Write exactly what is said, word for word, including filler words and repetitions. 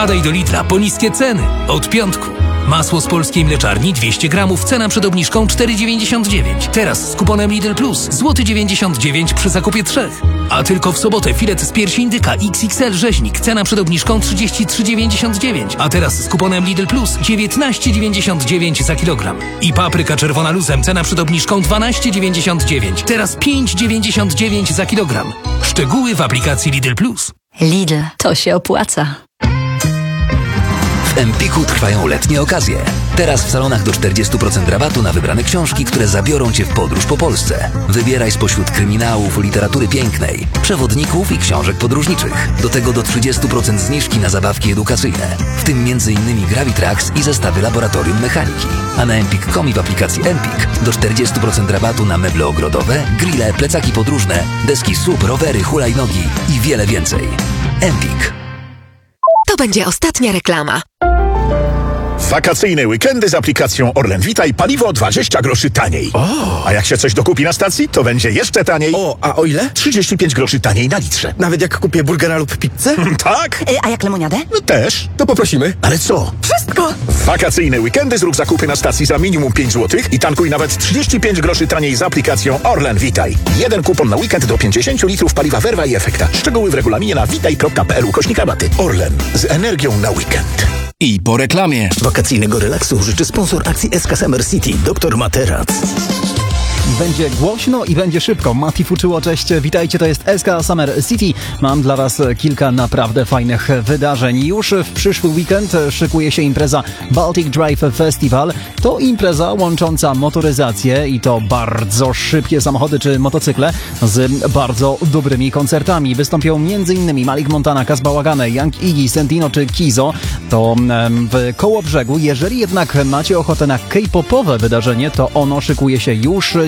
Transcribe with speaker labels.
Speaker 1: Wpadaj do Lidla po niskie ceny. Od piątku. Masło z polskiej mleczarni dwieście gramów, cena przed obniżką cztery dziewięćdziesiąt dziewięć. Teraz z kuponem Lidl Plus złoty dziewięćdziesiąt dziewięć przy zakupie trzech. A tylko w sobotę filet z piersi indyka X X L rzeźnik, cena przed obniżką trzydzieści trzy dziewięćdziesiąt dziewięć. A teraz z kuponem Lidl Plus dziewiętnaście dziewięćdziesiąt dziewięć za kilogram. I papryka czerwona luzem, cena przed obniżką dwanaście dziewięćdziesiąt dziewięć. Teraz pięć dziewięćdziesiąt dziewięć za kilogram. Szczegóły w aplikacji Lidl Plus.
Speaker 2: Lidl, to się opłaca.
Speaker 3: W Empiku trwają letnie okazje. Teraz w salonach do czterdzieści procent rabatu na wybrane książki, które zabiorą Cię w podróż po Polsce. Wybieraj spośród kryminałów, literatury pięknej, przewodników i książek podróżniczych. Do tego do trzydzieści procent zniżki na zabawki edukacyjne, w tym między innymi Gravitrax i zestawy laboratorium mechaniki. A na empik kropka com i w aplikacji Empik do czterdzieści procent rabatu na meble ogrodowe, grille, plecaki podróżne, deski S U P, rowery, hulajnogi i wiele więcej. Empik.
Speaker 4: To będzie ostatnia reklama.
Speaker 5: Wakacyjne weekendy z aplikacją Orlen Witaj, paliwo dwadzieścia groszy taniej.
Speaker 6: O.
Speaker 5: A jak się coś dokupi na stacji, to będzie jeszcze taniej.
Speaker 6: O, a o ile?
Speaker 5: trzydzieści pięć groszy taniej na litrze.
Speaker 6: Nawet jak kupię burgera lub pizzę?
Speaker 5: Tak?
Speaker 2: A jak lemoniadę?
Speaker 5: No też.
Speaker 6: To poprosimy.
Speaker 5: Ale co?
Speaker 2: Wszystko!
Speaker 5: W wakacyjne weekendy zrób zakupy na stacji za minimum pięć złotych i tankuj nawet trzydzieści pięć groszy taniej z aplikacją Orlen Witaj. Jeden kupon na weekend do pięćdziesiąt litrów paliwa Verva i Efekta. Szczegóły w regulaminie na witaj kropka p l ukośnik rabaty. Orlen. Z energią na weekend.
Speaker 7: I po reklamie.
Speaker 8: Wakacyjnego relaksu życzy sponsor akcji S K Summer City, doktor Materac.
Speaker 9: Będzie głośno i będzie szybko. Mati Fuczyło, cześć, witajcie, to jest S K Summer City. Mam dla Was kilka naprawdę fajnych wydarzeń. Już w przyszły weekend szykuje się impreza Baltic Drive Festival. To impreza łącząca motoryzację i to bardzo szybkie samochody czy motocykle z bardzo dobrymi koncertami. Wystąpią m.in. Malik Montana, Kaz Bałagany, Young Iggy, Sentino czy Kizo. To w Kołobrzegu. Jeżeli jednak macie ochotę na K-popowe wydarzenie, to ono szykuje się już